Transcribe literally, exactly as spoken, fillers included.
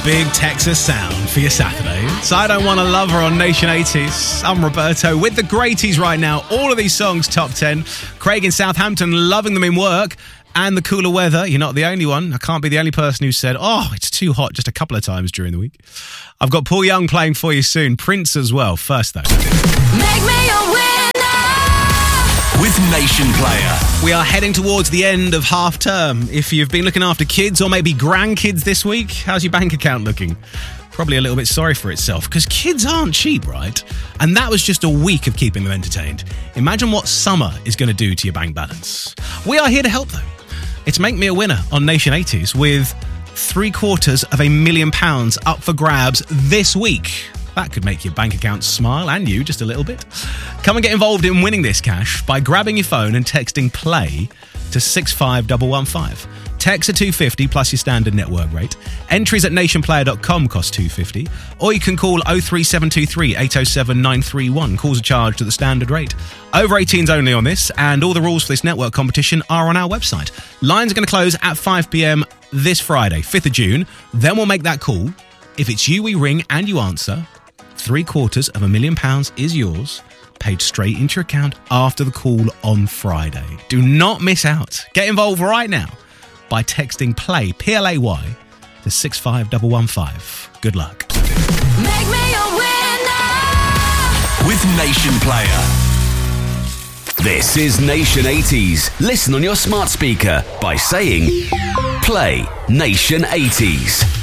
big Texas sound for your Saturday. So I Don't Want to Love Her on Nation eighties. I'm Roberto with the Greaties right now. All of these songs top ten. Craig in Southampton loving them in work. And the cooler weather. You're not the only one. I can't be the only person who said, oh, it's too hot just a couple of times during the week. I've got Paul Young playing for you soon. Prince as well. First though. Make me a winner with Nation Player. We are heading towards the end of half term. If you've been looking after kids or maybe grandkids this week, how's your bank account looking? Probably a little bit sorry for itself because kids aren't cheap, right? And that was just a week of keeping them entertained. Imagine what summer is going to do to your bank balance. We are here to help though. It's Make Me a Winner on Nation eighties with three quarters of a million pounds up for grabs this week. That could make your bank account smile and you just a little bit. Come and get involved in winning this cash by grabbing your phone and texting play to six five one one five. Text at two fifty plus your standard network rate. Entries at nation player dot com cost two fifty. Or you can call oh three seven two three eight oh seven nine three one. Calls are charged at the standard rate. Over eighteens only on this, and all the rules for this network competition are on our website. Lines are going to close at five p.m. this Friday, fifth of June. Then we'll make that call. If it's you we ring and you answer, three quarters of a million pounds is yours, paid straight into your account after the call on Friday. Do not miss out. Get involved right now by texting play, P L A Y, to six five one one five. Good luck. Make me a winner with Nation Player. This is Nation eighties. Listen on your smart speaker by saying play Nation eighties.